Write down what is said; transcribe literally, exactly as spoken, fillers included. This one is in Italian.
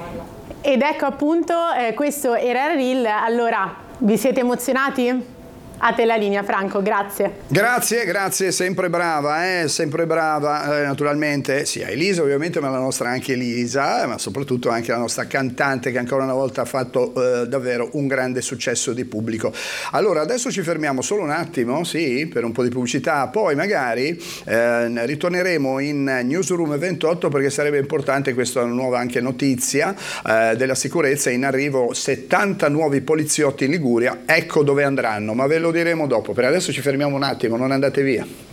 Ed ecco appunto, eh, questo era il reel. Allora, vi siete emozionati? A te la linea, Franco, grazie. Grazie, grazie, sempre brava, eh, sempre brava, eh, naturalmente, sì, a Elisa ovviamente, ma la nostra anche Elisa, ma soprattutto anche la nostra cantante che ancora una volta ha fatto eh, davvero un grande successo di pubblico. Allora, adesso ci fermiamo solo un attimo, sì, per un po' di pubblicità, poi magari eh, ritorneremo in Newsroom ventotto perché sarebbe importante questa nuova anche notizia eh, della sicurezza, in arrivo settanta nuovi poliziotti in Liguria, ecco dove andranno, ma ve lo diremo dopo. Per adesso ci fermiamo un attimo, non andate via.